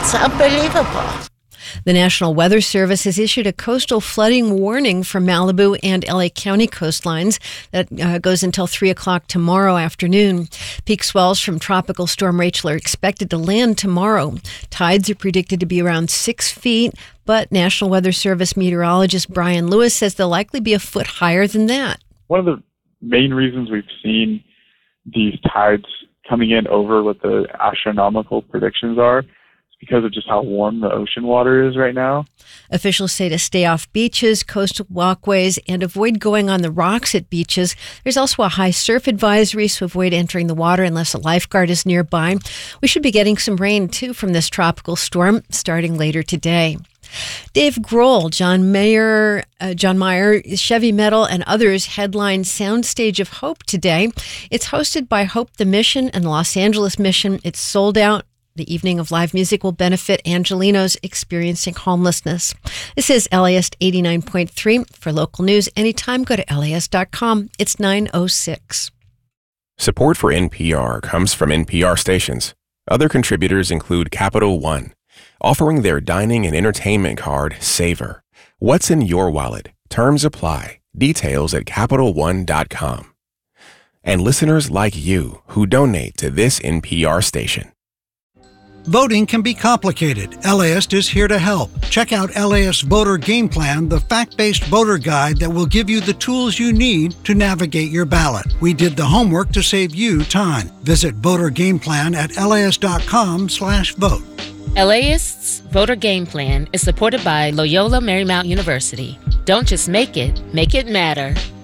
It's unbelievable. The National Weather Service has issued a coastal flooding warning for Malibu and LA County coastlines that goes until 3 o'clock tomorrow afternoon. Peak swells from Tropical Storm Rachel are expected to land tomorrow. Tides are predicted to be around 6 feet, but National Weather Service meteorologist Brian Lewis says they'll likely be a foot higher than that. One of the main reasons we've seen these tides coming in over what the astronomical predictions are because of just how warm the ocean water is right now. Officials say to stay off beaches, coastal walkways, and avoid going on the rocks at beaches. There's also a high surf advisory, so avoid entering the water unless a lifeguard is nearby. We should be getting some rain, too, from this tropical storm starting later today. Dave Grohl, John Mayer, Chevy Metal, and others headline Soundstage of Hope today. It's hosted by Hope the Mission and the Los Angeles Mission. It's sold out. The evening of live music will benefit Angelinos experiencing homelessness. This is LAS 89.3. For local news anytime, go to LAS.com. It's 9:06. Support for NPR comes from NPR stations. Other contributors include Capital One, offering their dining and entertainment card, Savor. What's in your wallet? Terms apply. Details at CapitalOne.com. And listeners like you who donate to this NPR station. Voting can be complicated. LAist is here to help. Check out LAist Voter Game Plan, the fact-based voter guide that will give you the tools you need to navigate your ballot. We did the homework to save you time. Visit Voter Game Plan at laist.com/vote. LAist's Voter Game Plan is supported by Loyola Marymount University. Don't just make it matter.